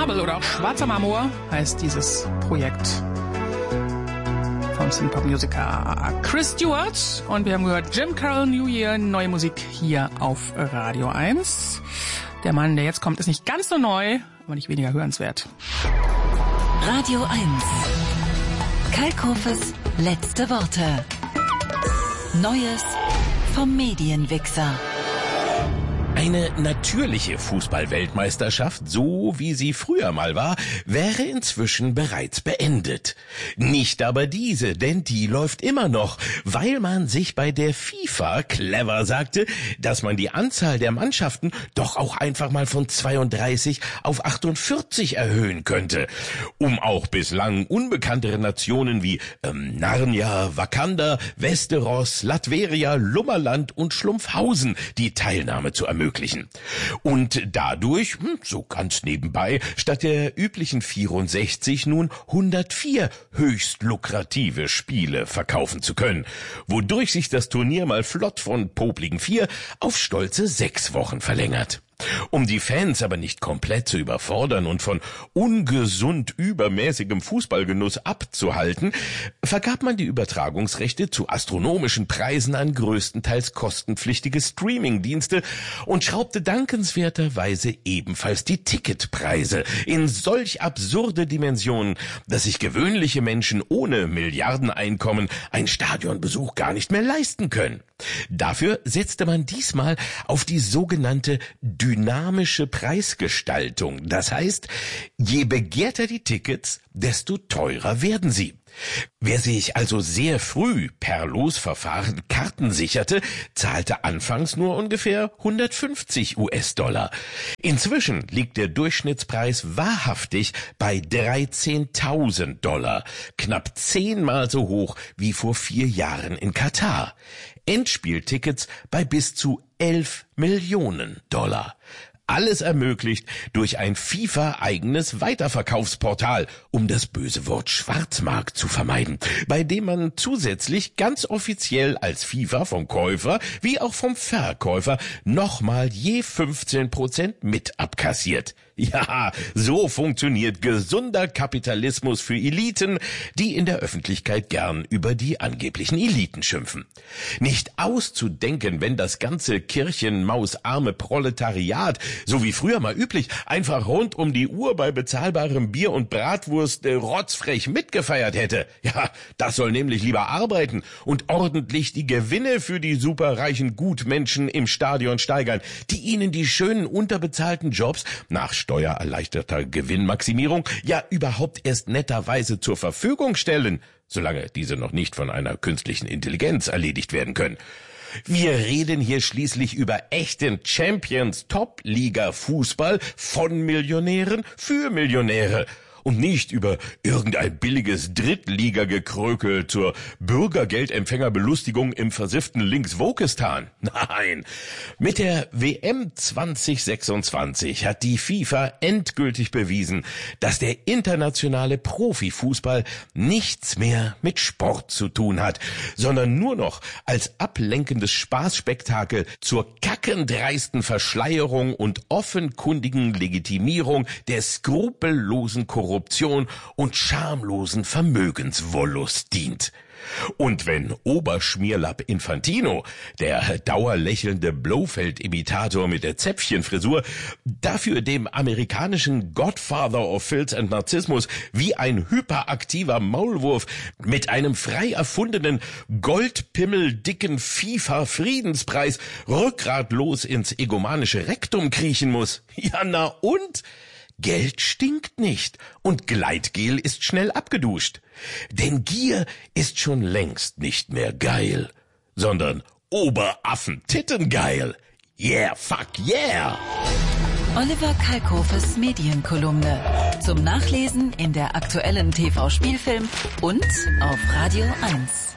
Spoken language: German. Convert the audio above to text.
Marble oder auch Schwarzer Marmor heißt dieses Projekt vom Synthpop-Musiker Chris Stewart. Und wir haben gehört Jim Carroll New Year, neue Musik hier auf Radio 1. Der Mann, der jetzt kommt, ist nicht ganz so neu, aber nicht weniger hörenswert. Radio 1. Kalkofes letzte Worte. Neues vom Medienwichser. Eine natürliche Fußball-Weltmeisterschaft, so wie sie früher mal war, wäre inzwischen bereits beendet. Nicht aber diese, denn die läuft immer noch, weil man sich bei der FIFA clever sagte, dass man die Anzahl der Mannschaften doch auch einfach mal von 32 auf 48 erhöhen könnte, um auch bislang unbekanntere Nationen wie Narnia, Wakanda, Westeros, Latveria, Lummerland und Schlumpfhausen die Teilnahme zu ermöglichen. Und dadurch, so ganz nebenbei, statt der üblichen 64 nun 104 höchst lukrative Spiele verkaufen zu können, wodurch sich das Turnier mal flott von popligen 4 auf stolze 6 Wochen verlängert. Um die Fans aber nicht komplett zu überfordern und von ungesund übermäßigem Fußballgenuss abzuhalten, vergab man die Übertragungsrechte zu astronomischen Preisen an größtenteils kostenpflichtige Streamingdienste und schraubte dankenswerterweise ebenfalls die Ticketpreise in solch absurde Dimensionen, dass sich gewöhnliche Menschen ohne Milliardeneinkommen einen Stadionbesuch gar nicht mehr leisten können. Dafür setzte man diesmal auf die sogenannte dynamische Preisgestaltung. Das heißt, je begehrter die Tickets, desto teurer werden sie. Wer sich also sehr früh per Losverfahren Karten sicherte, zahlte anfangs nur ungefähr 150 US-Dollar. Inzwischen liegt der Durchschnittspreis wahrhaftig bei 13.000 Dollar, knapp 10-mal so hoch wie vor 4 Jahren in Katar. Endspieltickets bei bis zu 11 Millionen Dollar. Alles ermöglicht durch ein FIFA-eigenes Weiterverkaufsportal, um das böse Wort Schwarzmarkt zu vermeiden, bei dem man zusätzlich ganz offiziell als FIFA vom Käufer wie auch vom Verkäufer nochmal je 15% mit abkassiert. Ja, so funktioniert gesunder Kapitalismus für Eliten, die in der Öffentlichkeit gern über die angeblichen Eliten schimpfen. Nicht auszudenken, wenn das ganze kirchenmausarme Proletariat, so wie früher mal üblich, einfach rund um die Uhr bei bezahlbarem Bier und Bratwurst rotzfrech mitgefeiert hätte. Ja, das soll nämlich lieber arbeiten und ordentlich die Gewinne für die superreichen Gutmenschen im Stadion steigern, die ihnen die schönen unterbezahlten Jobs nach steuererleichterter Gewinnmaximierung ja überhaupt erst netterweise zur Verfügung stellen, solange diese noch nicht von einer künstlichen Intelligenz erledigt werden können. Wir reden hier schließlich über echten Champions-Top-Liga-Fußball von Millionären für Millionäre. Und nicht über irgendein billiges Drittliga-Gekrökel zur Bürgergeldempfängerbelustigung im versifften Linkswokistan. Nein, mit der WM 2026 hat die FIFA endgültig bewiesen, dass der internationale Profifußball nichts mehr mit Sport zu tun hat, sondern nur noch als ablenkendes Spaßspektakel zur kackendreisten Verschleierung und offenkundigen Legitimierung der skrupellosen Korruption und schamlosen Vermögenswollust dient. Und wenn Oberschmierlapp Infantino, der dauerlächelnde Blofeld-Imitator mit der Zäpfchenfrisur, dafür dem amerikanischen Godfather of Filth and Narzissmus wie ein hyperaktiver Maulwurf mit einem frei erfundenen goldpimmeldicken FIFA-Friedenspreis rückgratlos ins egomanische Rektum kriechen muss, ja na und? Geld stinkt nicht und Gleitgel ist schnell abgeduscht. Denn Gier ist schon längst nicht mehr geil, sondern Oberaffen-Tittengeil. Yeah, fuck yeah! Oliver Kalkofes Medienkolumne. Zum Nachlesen in der aktuellen TV-Spielfilm und auf Radio 1.